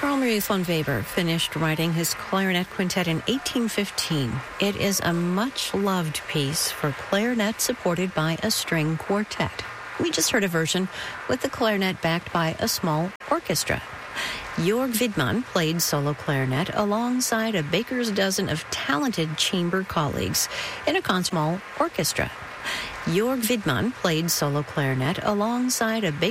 Carl Maria von Weber finished writing his clarinet quintet in 1815. It is a much-loved piece for clarinet supported by a string quartet. We just heard a version with the clarinet backed by a small orchestra. Jörg Widmann played solo clarinet alongside a baker's dozen of talented chamber colleagues in a small orchestra. Jörg Widmann played solo clarinet alongside a